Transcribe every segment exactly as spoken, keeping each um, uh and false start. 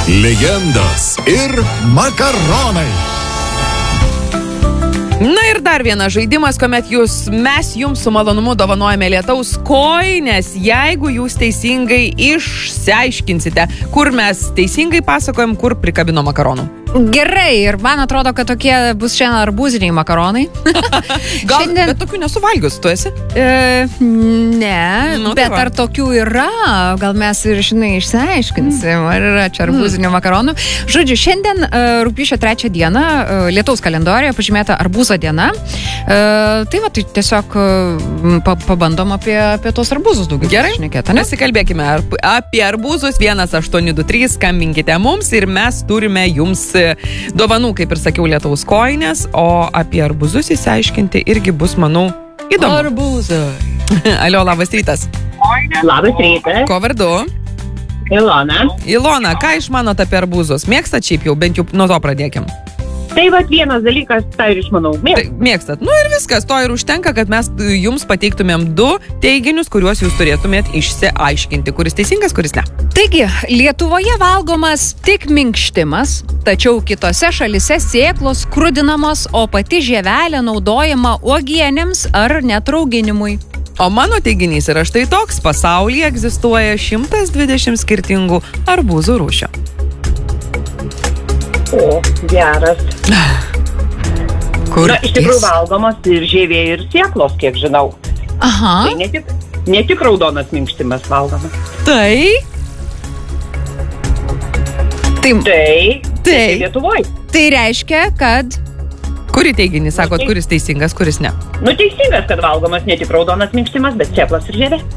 Legendos ir makaronai. Na ir dar vienas žaidimas, kuomet jūs, mes jums su malonumu dovanojame lietaus kojines, jeigu jūs teisingai išsiaiškinsite, kur mes teisingai pasakojam, kur prikabino makaronų. Gerai, ir man atrodo, kad tokie bus šiandien arbūziniai makaronai. Gal, šiandien... bet tokių nesuvalgius, tu esi? E, ne, nu, bet ar tokių yra? Gal mes ir, žinai, išsiaiškinsim, ar yra čia arbūzinių makaronų. Žodžiu, šiandien rugpjūčio trečią dieną lietaus kalendorijoje pažymėta arbūzo diena. E, tai va, tai tiesiog pa, pabandom apie, apie tos arbūzus daugiau. Gerai, šnekėti, ne? Pasikalbėkime apie arbūzus. vienas aštuoni du trys, skambinkite mums ir mes turime jums dovanų, kaip ir sakiau, lietaus kojines, o apie arbūzus įsiaiškinti irgi bus, manau, įdomu. Arbūzai. Alio, labas rytas. Labas rytas. Ko vardu? Ilona. Ilona, ką išmanot apie arbūzus? Mėgstat šiaip jau, bent jau nuo to pradėkim. Tai va vienas dalykas, tai ir išmanau, mėgstat. Tai, mėgstat. Nu ir viskas, to ir užtenka, kad mes jums pateiktumėm du teiginius, kuriuos jūs turėtumėt išsiaiškinti, kuris teisingas, kuris ne. Taigi, Lietuvoje valgomas tik minkštimas, tačiau kitose šalise sėklos skrudinamos, o pati žievelė naudojama uogienėms ar net rauginimui. O mano teiginys yra štai toks: pasaulyje egzistuoja šimtas dvidešimt skirtingų arbūzų rūšių. O, geras. Kur? Na, iš tikrųjų valgomos ir žievė, ir sėklos, kiek žinau. Aha. Tai ne tik, ne tik raudonas minkštimas valgomas. Tai? Tai, Tai, Tai. Lietuvoje. tai reiškia, kad... Kurį teiginį sakot, kuris teisingas, kuris ne? Nu, teisingas, kad valgomas ne tik raudonas minkštimas, bet sėklos ir žievė.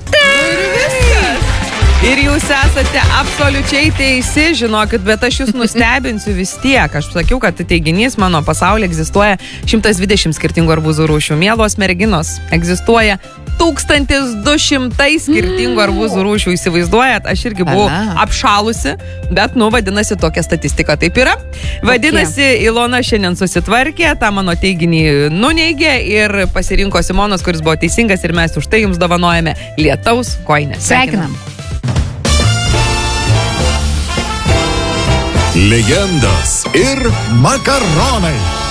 Ir jūs esate absoliučiai teisi, žinokit, bet aš jūs nustebinsiu vis tiek. Aš sakiau, kad teiginys mano pasaulyje egzistuoja šimtas dvidešimt skirtingų arbūzų rūšių. Mielos merginos, egzistuoja tūkstantis du šimtai skirtingų arbūzų rūšių. Įsivaizduojat, aš irgi buvau apšalusi, bet, nu, vadinasi, tokia statistika taip yra. Vadinasi, Ilona šiandien susitvarkė, tą mano teiginį nuneigė ir pasirinko Simonas, kuris buvo teisingas, ir mes už tai jums dovanojame lietaus kojines. Sveikinam. Legendos ir makaronai.